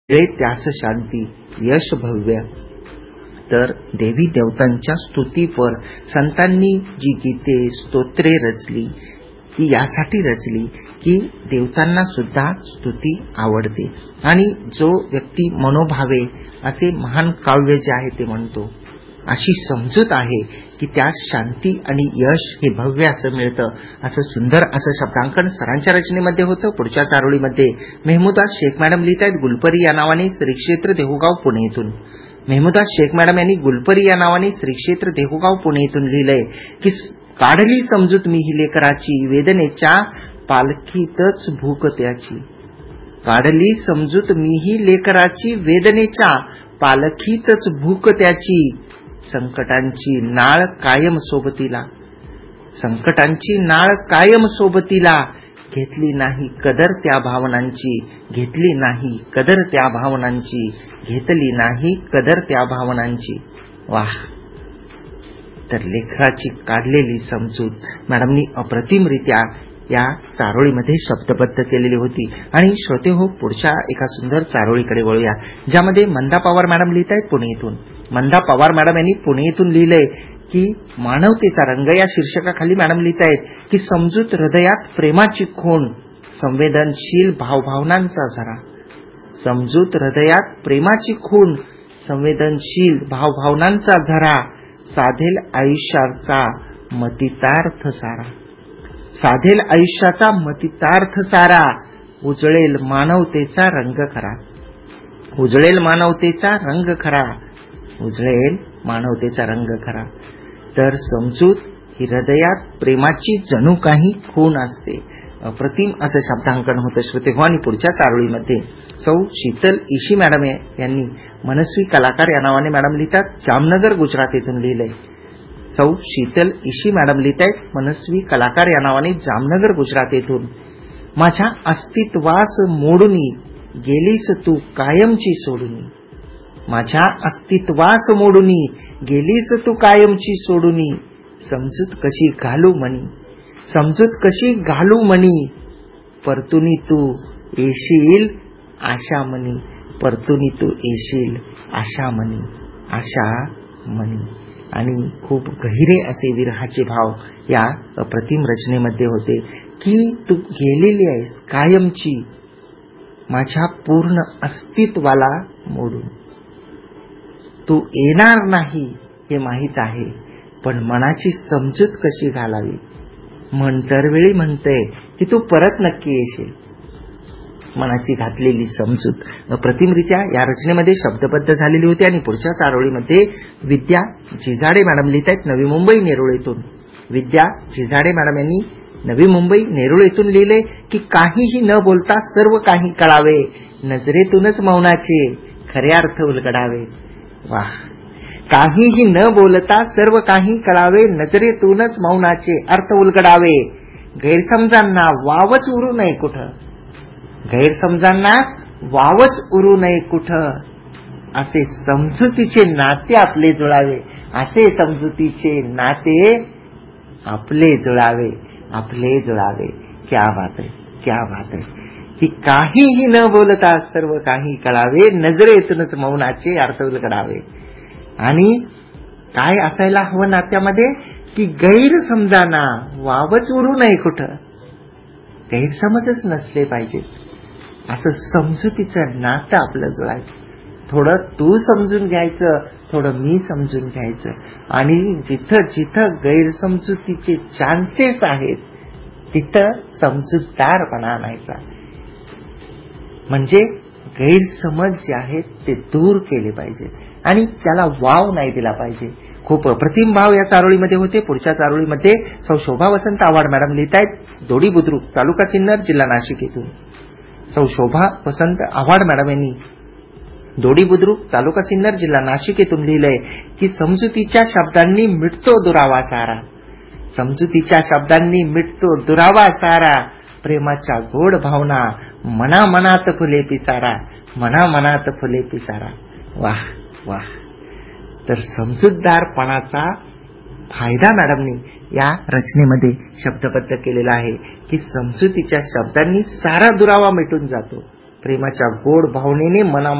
मिळे त्यास शांती यश भव्य. तर देवी देवतांच्या स्तुतीवर संतांनी जी गीते स्तोत्रे रचली ती यासाठी रचली की देवतांना सुद्धा स्तुती आवडते आणि जो व्यक्ती मनोभावे असे महान काव्य जे आहे ते म्हणतो, अशी समजूत आहे की त्यास शांती आणि यश हे भव्य असं मिळतं. असं सुंदर असं शब्दांकन सरांच्या रचनेमध्ये होतं. पुढच्या चारोळीमध्ये मेहमुदास शेख मॅडम लिहित आहेत गुलपरी या नावाने श्री क्षेत्र देहुगाव पुणे येथून. मेहमुदास शेख मॅडम यांनी गुलपरी या नावाने श्री क्षेत्र देहुगाव पुणे येथून लिहिलंय की काढली समजूत मी ही लेकराची वेदनेच्या पालखीतच भूक त्याची. काढली समजूत मी ही लेकराची वेदनेच्या पालखीतच भूक त्याची. संकटांची नाळ कायम सोबतीला, संकटांची नाळ कायम सोबतीला. घेतली नाही कदर त्या भावनांची, घेतली नाही कदर त्या भावनांची, घेतली नाही कदर त्या भावनांची. वाह. तर लेकराची काढलेली समजूत मॅडमनी अप्रतिमरित्या या चारोळीमध्ये शब्दबद्ध केलेली होती. आणि श्रोते हो, पुढच्या एका सुंदर चारोळीकडे वळूया ज्यामध्ये मंदा पवार मॅडम लिहित आहेत पुणे येथून. मंदा पवार मॅडम यांनी पुणे येथून लिहिलंय की मानवतेचा रंग या शीर्षकाखाली मॅडम लिहित आहेत की समजूत हृदयात प्रेमाची खूण, संवेदनशील भावभावनांचा झरा. समजूत हृदयात प्रेमाची खूण, संवेदनशील भावभावनांचा झरा. साधेल आयुष्याचा मतितार्थ सारा, साधेल आयुष्याचा मतितार्थ सारा. उजळेल मानवतेचा रंग खरा, उजळेल मानवतेचा रंग खरा, उजळेल मानवतेचा रंग खरा. तर समजूत ही हृदयात प्रेमाची जणू काही खूण असते. अप्रतिम असं शब्दांकन होतं श्रोते हो. आणि पुढच्या चारोळीमध्ये सौ शीतल इशी मॅडम यांनी मनस्वी कलाकार या नावाने मॅडम लिहितात जामनगर गुजरात येथून लिहिलंय. सौ शीतल इशी मॅडम लिहित आहेत मनस्वी कलाकार या नावाने जामनगर गुजरात येथून. माझ्या अस्तित्वास मोडूनी गेलीस तू कायमची सोडूनी. माझ्या अस्तित्वास मोडूनी गेलीस तू कायमची सोडूनी. समजूत कशी घालू मनी, समजूत कशी घालू मनी. परतुनी तू येशील आशा मनी, परतुनी तू येशील आशा मनी, आशा मनी. आणि खूप गहिरे असे विरहाचे भाव या अप्रतिम रचनेमध्ये होते की तू गेलेली आहेस कायमची माझ्या पूर्ण अस्तित्वाला मोडून. तू येणार नाही हे माहीत आहे, पण मनाची समजूत कशी घालावी. मन दरवेळी म्हणतंय की तू परत नक्की येशील. मनाची घातलेली समजूत अप्रतिमरित्या या रचनेमध्ये शब्दबद्ध झालेली होती. आणि पुढच्या चारोळीमध्ये विद्या झिजाडे मॅडम लिहित आहेत नवी मुंबई नेरुळ येथून. विद्या झिजाडे मॅडम यांनी नवी मुंबई नेरुळ येथून लिहिले की काहीही न बोलता सर्व काही कळावे, नजरेतूनच मौनाचे खरे अर्थ उलगडावे. वाह. काहीही न बोलता सर्व काही कळावे, नजरेतूनच मौनाचे अर्थ उलगडावे. गैरसमजांना वावच उरू नये कुठं, गैरसमजांना वावच उरू नये कुठं. असे समजुतीचे नाते आपले जुळावे, असे समजुतीचे नाते आपले जुळावे, आपले जुळावे. क्या बात आहे, क्या बात आहे. की काहीही न बोलता सर्व काही कळावे, नजरेतूनच मौनाचे अर्थ उलगडावे. आणि काय असायला हवं नात्यामध्ये की गैरसमजांना वावच उरू नये कुठं, गैरसमजच नसले पाहिजेत. असं समजुतीचं नातं आपलं जुळायचं. थोडं तू समजून घ्यायचं, थोडं मी समजून घ्यायचं. आणि जिथं जिथं गैरसमजुतीचे चान्सेस आहेत तिथं समजूतदारपणा आणायचा. म्हणजे गैरसमज जे आहेत ते दूर केले पाहिजे आणि त्याला वाव नाही दिला पाहिजे. खूप अप्रतिम भाव या चारोळीमध्ये होते. पुढच्या चारोळीमध्ये सौ शोभा वसंत आव्हाड मॅडम लिहित आहेत दोडी बुद्रुक तालुका सिन्नर जिल्हा नाशिक येथून. सौ शोभा वसंत आव्हाड मॅडम यांनी दोडी बुद्रुक तालुका सिन्नर जिल्हा नाशिक येथून लिहिलंय की समजुतीच्या शब्दांनी मिटतो दुरावा सारा, समजुतीच्या शब्दांनी मिटतो दुरावा सारा. प्रेमाच्या गोड भावना मना मनात फुले पिसारा, मना मनात फुले पिसारा. वाह वाह. तर समजूतदारपणाचा फायदा मॅडमनी या रचनेमध्ये शब्दबद्ध केलेला आहे की समजुतीच्या शब्दांनी सारा दुरावा मिटून जातो. प्रेमाच्या गोड भावनेने मना